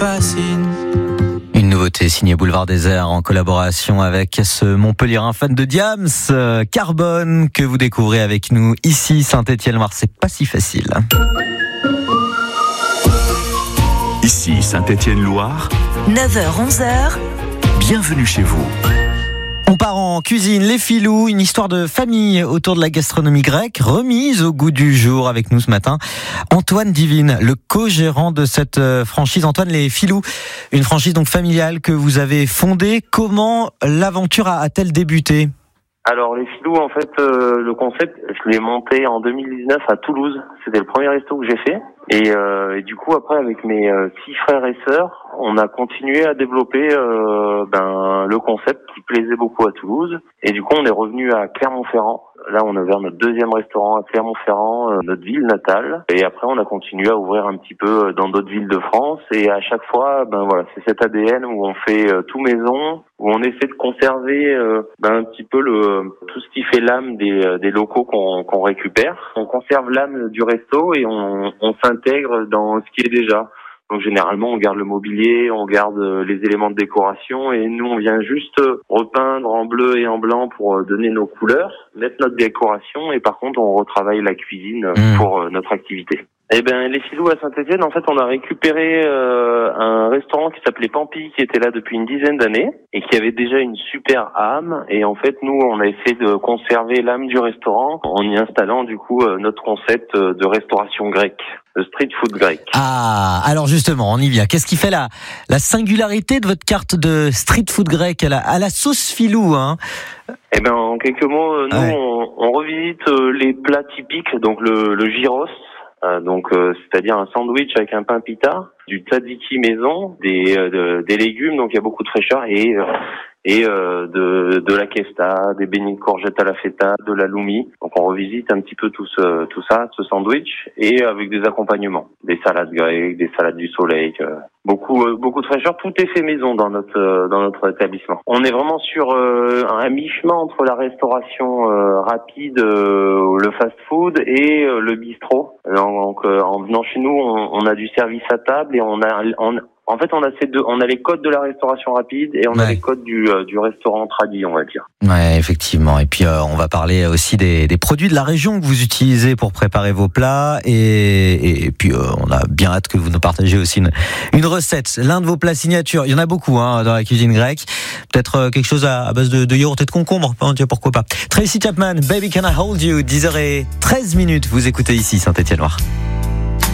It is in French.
Une nouveauté signée Boulevard Désert en collaboration avec ce Montpellierin fan de Diams, Carbone, que vous découvrez avec nous ici, Saint-Étienne-Loire. C'est pas si facile. Ici, Saint-Étienne-Loire. 9h-11h. Bienvenue chez vous. On part en cuisine, les filous, une histoire de famille autour de la gastronomie grecque, remise au goût du jour avec nous ce matin. Antoine Divine, le co-gérant de cette franchise. Antoine, les filous, une franchise donc familiale que vous avez fondée. Comment l'aventure a-t-elle débuté ? Alors les filous, en fait, le concept, je l'ai monté en 2019 à Toulouse. C'était le premier resto que j'ai fait. Et du coup, après, avec mes 6 frères et sœurs, on a continué à développer le concept qui plaisait beaucoup à Toulouse. Et du coup, on est revenu à Clermont-Ferrand. Là, on a ouvert notre 2e restaurant à Clermont-Ferrand, notre ville natale. Et après, on a continué à ouvrir un petit peu dans d'autres villes de France. Et à chaque fois, c'est cet ADN où on fait tout maison, où on essaie de conserver un petit peu tout ce qui fait l'âme des locaux qu'on récupère. On conserve l'âme du resto et on s'intègre dans ce qui est déjà. Donc généralement, on garde le mobilier, on garde les éléments de décoration et nous, on vient juste repeindre en bleu et en blanc pour donner nos couleurs, mettre notre décoration et par contre, on retravaille la cuisine pour notre activité. Les filous à Saint-Étienne, en fait, on a récupéré un restaurant qui s'appelait Pampi, qui était là depuis une dizaine d'années et qui avait déjà une super âme. Et en fait, nous, on a essayé de conserver l'âme du restaurant en y installant du coup notre concept de restauration grecque, de street food grec. Ah, alors justement, on y vient. Qu'est-ce qui fait la singularité de votre carte de street food grec à la sauce filou, hein ? En quelques mots, nous, on revisite les plats typiques, donc le gyros. C'est-à-dire un sandwich avec un pain pita, du tzatziki maison, des légumes, donc il y a beaucoup de fraîcheur et de la kesta, des beignets de courgettes à la feta, de la loumi. Donc on revisite un petit peu tout ça, ce sandwich, et avec des accompagnements, des salades grecques, des salades du soleil, beaucoup de fraîcheur. Tout est fait maison dans notre établissement. On est vraiment sur un mi-chemin entre la restauration rapide, le fast-food et le bistrot. Donc en venant chez nous, on a du service à table et on a ces deux, on a les codes de la restauration rapide et on a les codes du restaurant tradi, on va dire. Ouais, effectivement. Et puis on va parler aussi des produits de la région que vous utilisez pour préparer vos plats et puis on a bien hâte que vous nous partagiez aussi une recette, l'un de vos plats signatures. Il y en a beaucoup dans la cuisine grecque. Peut-être quelque chose à base de yaourt et de concombre, pourquoi pas. Tracy Chapman, Baby Can I Hold You, 10h13, vous écoutez ici Saint-Étienne-Loire.